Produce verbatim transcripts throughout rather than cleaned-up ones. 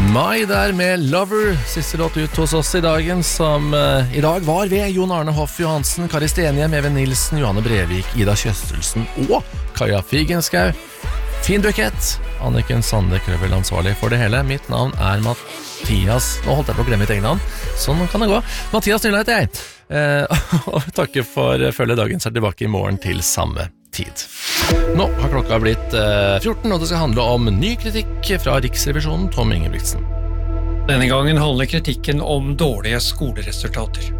Mai der med Lover, siste låt ut hos oss i dagen, som uh, i dag var ved Jon Arne Hoff Johansen, Kari Stenhjem, Even Nilsen, Johanne Brevik, Ida Kjøstelsen og Kaja Figenschou. Fin bukett. Anniken Sande Krøvel ansvarlig for det hele. Mitt navn er Mathias. Nå holdt jeg på å glemme mitt egen navn. Sånn kan det gå. Mathias Nyla heter jeg. Uh, og takker for følge dagen, så er tilbake i morgen til samme tid. Nå har klokka blitt uh, fjorten, og det skal handle om ny kritikk fra Riksrevisjonen, Tom Ingebrigtsen. Denne gangen handler kritikken om dårlige skoleresultater.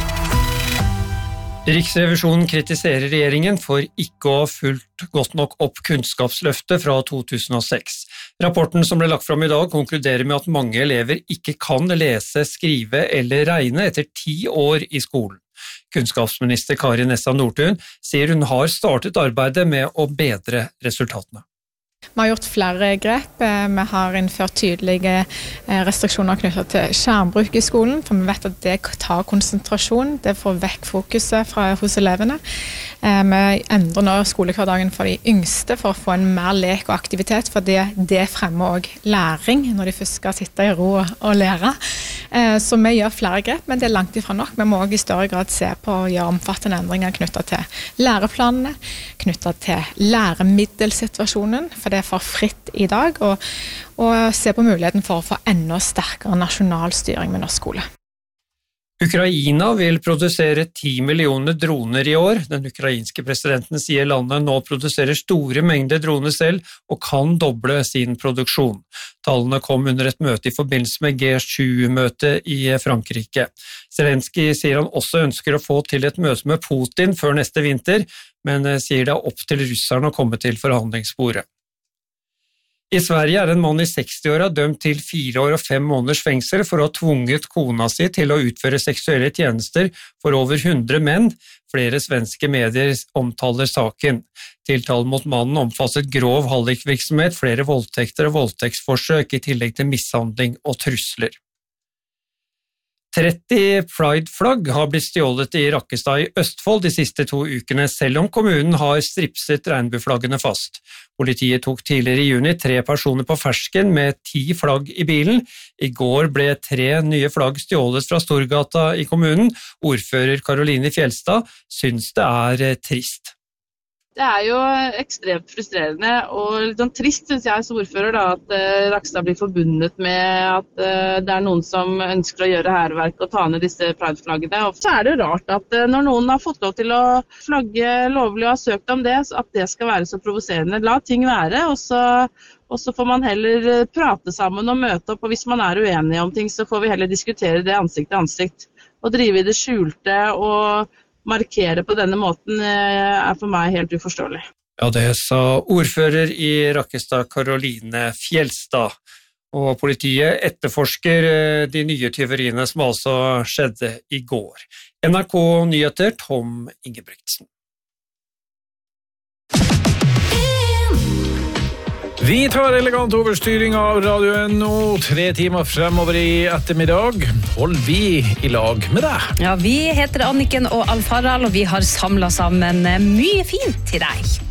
Riksrevisjonen kritiserer regjeringen for ikke å ha fulgt godt nok opp kunnskapsløftet fra to tusen og seks. Rapporten som ble lagt fram i dag konkluderer med at mange elever ikke kan lese, skrive eller regne etter ti år i skolen. Kunnskapsminister Kari Nessa Nordtun sier hun har startet arbeidet med å bedre resultatene. Vi har gjort flere grep. Vi har innført tydelige restriksjoner knyttet til skjermbruk i skolen, for vi vet at det tar konsentrasjon, det får vekk fokuset fra, hos elevene. Vi endrer nå skolehverdagen for de yngste for å få en mer lek og aktivitet, for det, det fremmer også læring når de først skal sitte i ro og lære. Så vi gjør flere grep, men det er langt ifra nok. Vi må også i større grad se på å gjøre omfattende endringer knyttet til læreplanene, knyttet til læremiddelsituasjonen, for det er for fritt i dag, og, og se på muligheten for å få enda sterkere nasjonal styring med norsk skole. Ukraina vil produsere ti millioner droner i år. Den ukrainske presidenten sier landet nå produserer store mengder droner selv og kan doble sin produksjon. Tallene kom under et møte i forbindelse med G sju-møtet i Frankrike. Zelenskyj sier han også ønsker å få til et møte med Putin før neste vinter, men sier det er opp til russerne å komme til forhandlingsbordet. I Sverige er en mann i seksti-åra dømt til fire år og fem måneders fengsel for å ha tvunget kona si til å utføre seksuelle tjenester for over hundre menn. Flere svenske medier omtaler saken. Tiltalen mot mannen omfattet grov hallikvirksomhet, flere voldtekter og voldtektsforsøk i tillegg til mishandling og trusler. tretti Pride-flagg har blitt stjålet i Rakkestad i Østfold de siste to ukene, selv om kommunen har stripset regnbueflaggene fast. Politiet tok tidligere i juni tre personer på fersken med ti flagg i bilen. I går ble tre nye flagg stjålet fra Storgata i kommunen. Ordfører Karoline Fjelstad syns det er trist. Det er jo ekstremt frustrerende og litt sånn trist, synes jeg som ordfører, da, at uh, Rakkestad blir forbundet med at uh, det er noen som ønsker å gjøre hærverk og ta ned disse Pride-flaggene. Og så er det jo rart at uh, når noen har fått lov til å flagge lovlig og har søkt om det, at det skal være så provoserende. La ting være, og så, og så får man heller prate sammen og møte opp, og hvis man er uenige om ting, så får vi heller diskutere det ansikt til ansikt. Og drive i det skjulte og markere på denne måten er for meg helt uforståelig. Ja, det sa ordfører i Rakkestad Karoline Fjelstad. Og politiet etterforsker de nye tyveriene som altså skjedde i går. N R K Nyheter, Tom Ingebrigtsen. Vi tar elegant overstyring av radioen nå, tre timer fremover i ettermiddag. Hold vi i lag med deg. Ja, vi heter Anniken og Alf Harald, og vi har samlet sammen mye fint til deg.